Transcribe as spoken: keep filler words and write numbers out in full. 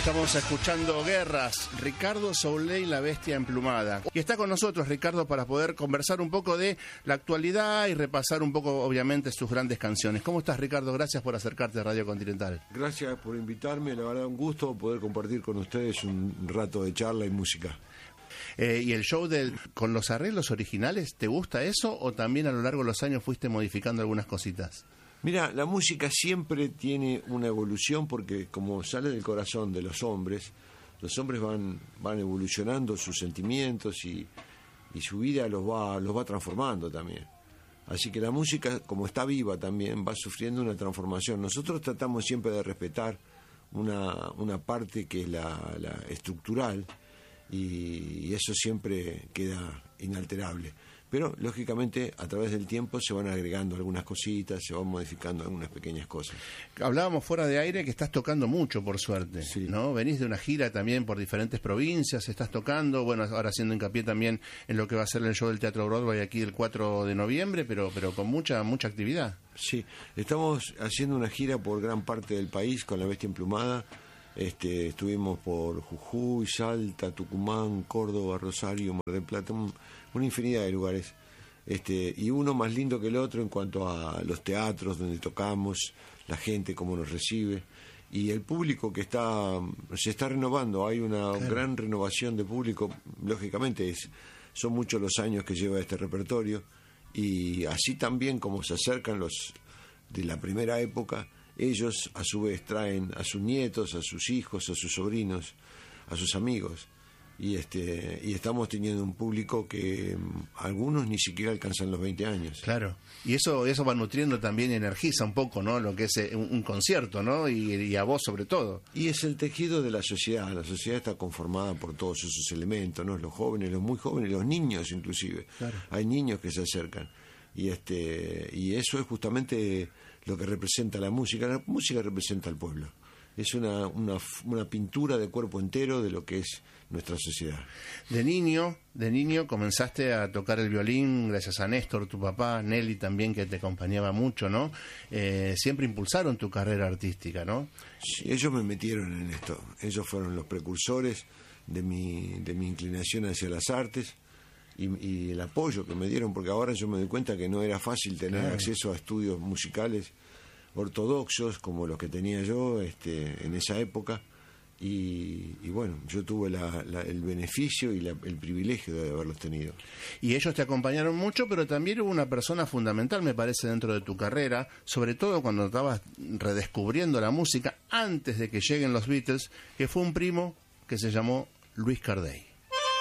Estamos escuchando Guerras, Ricardo Souley, la bestia emplumada. Y está con nosotros Ricardo para poder conversar un poco de la actualidad y repasar un poco, obviamente, sus grandes canciones. ¿Cómo estás, Ricardo? Gracias por acercarte a Radio Continental. Gracias por invitarme, la verdad un gusto poder compartir con ustedes un rato de charla y música. Eh, ¿Y el show de, con los arreglos originales, te gusta eso o también a lo largo de los años fuiste modificando algunas cositas? Mira, la música siempre tiene una evolución porque como sale del corazón de los hombres, los hombres van van evolucionando sus sentimientos y, y su vida los va los va transformando también. Así que la música, como está viva también, va sufriendo una transformación. Nosotros tratamos siempre de respetar una, una parte que es la, la estructural y, y eso siempre queda inalterable. Pero, lógicamente, a través del tiempo se van agregando algunas cositas, se van modificando algunas pequeñas cosas. Hablábamos fuera de aire que estás tocando mucho, por suerte, sí. ¿no? Venís de una gira también por diferentes provincias, estás tocando, bueno, ahora haciendo hincapié también en lo que va a ser el show del Teatro Broadway aquí el cuatro de noviembre, pero pero con mucha mucha actividad. Sí, estamos haciendo una gira por gran parte del país con la bestia emplumada. Este, estuvimos por Jujuy, Salta, Tucumán, Córdoba, Rosario, Mar del Plata, un, una infinidad de lugares, este, y uno más lindo que el otro en cuanto a los teatros donde tocamos, la gente cómo nos recibe y el público que está se está renovando. Hay una claro. gran renovación de público, lógicamente es, son muchos los años que lleva este repertorio y así también como se acercan los de la primera época, ellos a su vez traen a sus nietos, a sus hijos, a sus sobrinos, a sus amigos y este y estamos teniendo un público que um, algunos ni siquiera alcanzan los veinte años. Claro, y eso eso va nutriendo también y energiza un poco, ¿no? Lo que es un, un concierto, ¿no? Y, y a vos sobre todo. Y es el tejido de la sociedad, la sociedad está conformada por todos esos elementos, ¿no? Los jóvenes, los muy jóvenes, los niños inclusive. Claro. Hay niños que se acercan. Y este y eso es justamente lo que representa la música. La música representa al pueblo. Es una, una, una pintura de cuerpo entero de lo que es nuestra sociedad. De niño, de niño comenzaste a tocar el violín gracias a Néstor, tu papá, Nelly también, que te acompañaba mucho, ¿no? Eh, siempre impulsaron tu carrera artística, ¿no? Sí, ellos me metieron en esto. Ellos fueron los precursores de mi, de mi inclinación hacia las artes. Y, y el apoyo que me dieron, porque ahora yo me doy cuenta que no era fácil tener claro. acceso a estudios musicales ortodoxos como los que tenía yo este, en esa época y, y bueno, yo tuve la, la, el beneficio y la, el privilegio de haberlos tenido. Y ellos te acompañaron mucho, pero también hubo una persona fundamental, me parece, dentro de tu carrera, sobre todo cuando estabas redescubriendo la música antes de que lleguen los Beatles, que fue un primo que se llamó Luis Cardey.